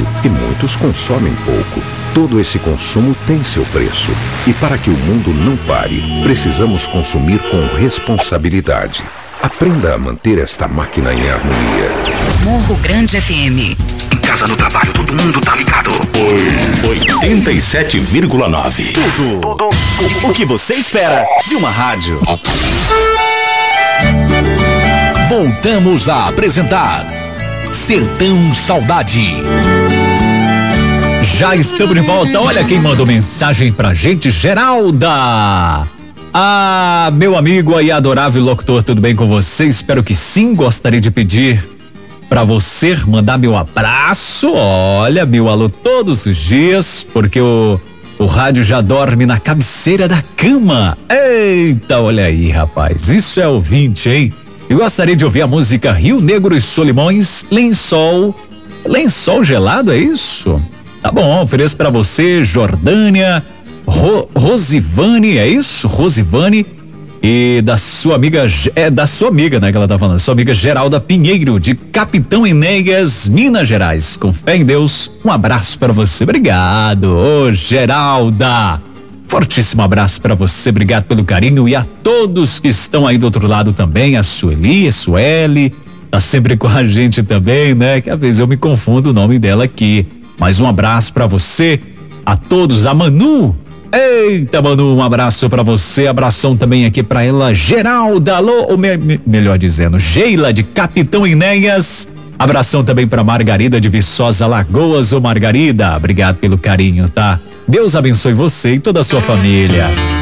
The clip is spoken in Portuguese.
muito e muitos consomem pouco. Todo esse consumo tem seu preço. E para que o mundo não pare, precisamos consumir com responsabilidade. Aprenda a manter esta máquina em harmonia. Morro Grande FM. Em casa, no trabalho, todo mundo tá ligado. 87,9. Tudo. O que você espera de uma rádio. Voltamos a apresentar Sertão Saudade. Já estamos de volta. Olha quem mandou mensagem pra gente, Geralda. Ah, meu amigo aí, adorável locutor, tudo bem com você? Espero que sim. Gostaria de pedir pra você mandar meu abraço, olha, meu alô todos os dias, porque o rádio já dorme na cabeceira da cama. Eita, olha aí, rapaz, isso é ouvinte, hein? Eu gostaria de ouvir a música Rio Negro e Solimões, Lençol gelado, é isso? Tá bom, ofereço pra você, Jordânia, Rosivane, é isso? Rosivane, e da sua amiga, né, que ela tá falando, sua amiga Geralda Pinheiro, de Capitão Enéas, Minas Gerais. Com fé em Deus, um abraço pra você. Obrigado, ô Geralda. Fortíssimo abraço pra você, obrigado pelo carinho, e a todos que estão aí do outro lado também, a Sueli, tá sempre com a gente também, né? Que às vezes eu me confundo o nome dela aqui. Mais um abraço pra você, a todos, a Manu. Eita, Manu, um abraço pra você, abração também aqui pra ela, Geralda, melhor dizendo, Geila de Capitão Enéas. Abração também pra Margarida de Viçosa, Lagoas. Ô Margarida, obrigado pelo carinho, tá? Deus abençoe você e toda a sua família.